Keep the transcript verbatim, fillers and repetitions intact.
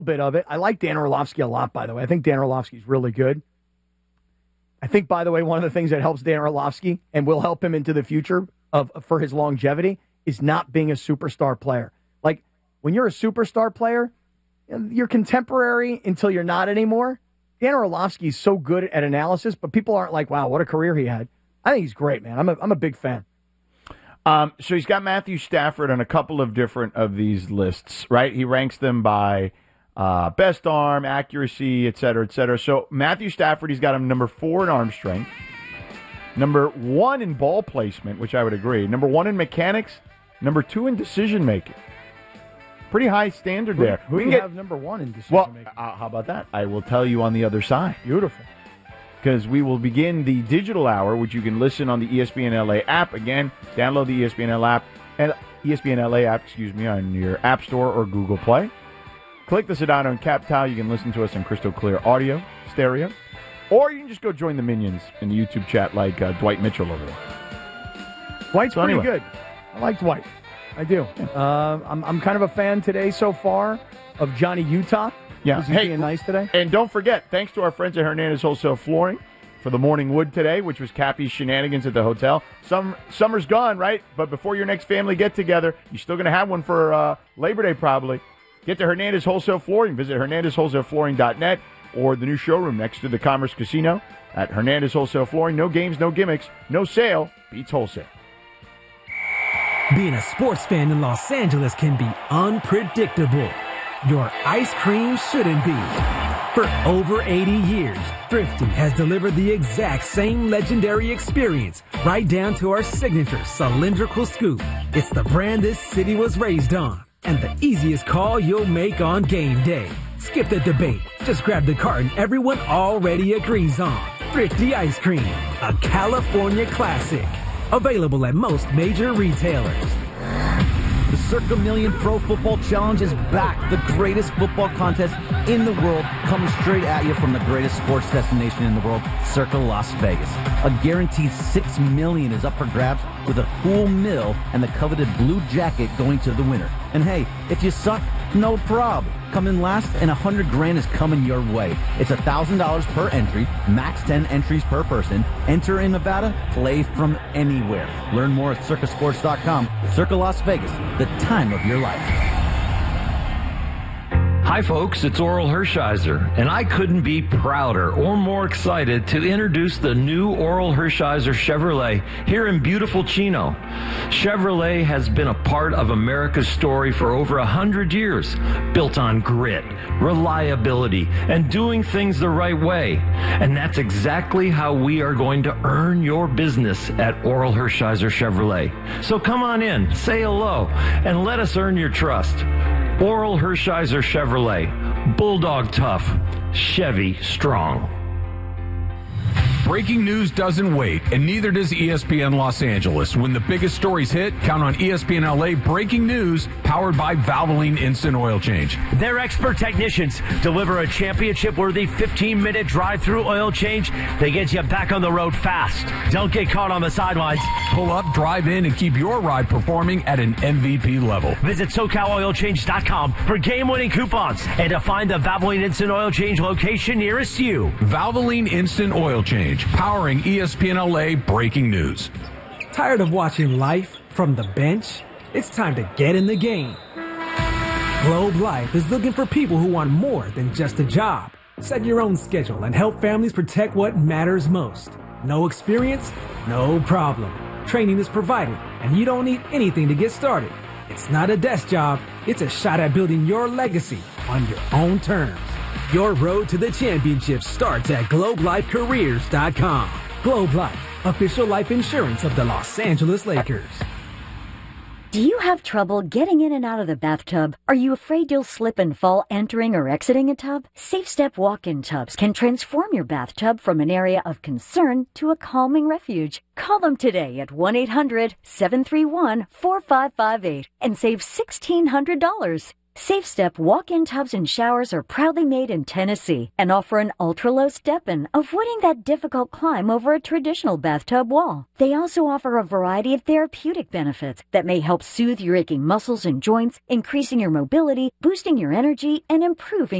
bit of it. I like Dan Orlovsky a lot, by the way. I think Dan Orlovsky's really good. I think, by the way, one of the things that helps Dan Orlovsky and will help him into the future of for his longevity is not being a superstar player. Like, when you're a superstar player, you're contemporary until you're not anymore. Dan Orlovsky is so good at analysis, but people aren't like, wow, what a career he had. I think he's great, man. I'm a, I'm a big fan. Um, so he's got Matthew Stafford on a couple of different of these lists, right? He ranks them by uh, best arm, accuracy, et cetera, et cetera. So Matthew Stafford, he's got him number four in arm strength, number one in ball placement, which I would agree, number one in mechanics, number two in decision making. Pretty high standard Who, there. Who we do can you get, have number one in decision well, making? uh, how about that? I will tell you on the other side. Beautiful. Because we will begin the digital hour, which you can listen on the E S P N L A app. Again, download the E S P N L A app, and E S P N L A app, excuse me, on your App Store or Google Play. Click the Sedano and Cap Tile. You can listen to us in crystal clear audio, stereo, or you can just go join the minions in the YouTube chat like uh, Dwight Mitchell over there. Dwight's so pretty anyway. good. I like Dwight. I do. Uh, I'm I'm kind of a fan today so far of Johnny Utah. Yeah. Is he Hey, being nice today? And don't forget, thanks to our friends at Hernandez Wholesale Flooring for the morning wood today, which was Cappy's shenanigans at the hotel. Some Summer's gone, right? But before your next family get-together, you're still going to have one for uh, Labor Day probably. Get to Hernandez Wholesale Flooring. Visit hernandez wholesale flooring dot net or the new showroom next to the Commerce Casino at Hernandez Wholesale Flooring. No games, no gimmicks, no sale. Beats wholesale. Being a sports fan in Los Angeles can be unpredictable. Your ice cream shouldn't be. For over eighty years, Thrifty has delivered the exact same legendary experience, right down to our signature cylindrical scoop. It's the brand this city was raised on, and the easiest call you'll make on game day. Skip the debate. Just grab the carton everyone already agrees on. Thrifty Ice Cream, a California classic. Available at most major retailers. The Circa Million Pro Football Challenge is back. The greatest football contest in the world coming straight at you from the greatest sports destination in the world, Circa Las Vegas. A guaranteed six million dollars is up for grabs with a cool mill and the coveted blue jacket going to the winner. And hey, if you suck, no prob. Come in last and a hundred grand is coming your way. It's a thousand dollars per entry, max ten entries per person. Enter in Nevada, play from anywhere. Learn more at circa sports dot com. Circa Las Vegas, the time of your life. Hi folks, it's Oral Hershiser, and I couldn't be prouder or more excited to introduce the new Oral Hershiser Chevrolet here in beautiful Chino. Chevrolet has been a part of America's story for over a hundred years, built on grit, reliability, and doing things the right way. And that's exactly how we are going to earn your business at Oral Hershiser Chevrolet. So come on in, say hello, and let us earn your trust. Oral Hershiser Chevrolet. Bulldog tough. Chevy strong. Breaking news doesn't wait, and neither does E S P N Los Angeles. When the biggest stories hit, count on E S P N L A Breaking News, powered by Valvoline Instant Oil Change. Their expert technicians deliver a championship-worthy fifteen-minute drive-through oil change that gets you back on the road fast. Don't get caught on the sidelines. Pull up, drive in, and keep your ride performing at an M V P level. Visit socal oil change dot com for game-winning coupons and to find the Valvoline Instant Oil Change location nearest you. Valvoline Instant Oil Change, powering E S P N L A Breaking News. Tired of watching life from the bench? It's time to get in the game. Globe Life is looking for people who want more than just a job. Set your own schedule and help families protect what matters most. No experience? No problem. Training is provided, and you don't need anything to get started. It's not a desk job. It's a shot at building your legacy on your own terms. Your road to the championship starts at globe life careers dot com. Globe Life, official life insurance of the Los Angeles Lakers. Do you have trouble getting in and out of the bathtub? Are you afraid you'll slip and fall entering or exiting a tub? Safe Step walk-in tubs can transform your bathtub from an area of concern to a calming refuge. Call them today at one eight hundred seven three one four five five eight and save sixteen hundred dollars. Safe Step walk-in tubs and showers are proudly made in Tennessee and offer an ultra-low step-in, avoiding that difficult climb over a traditional bathtub wall. They also offer a variety of therapeutic benefits that may help soothe your aching muscles and joints, increasing your mobility, boosting your energy, and improving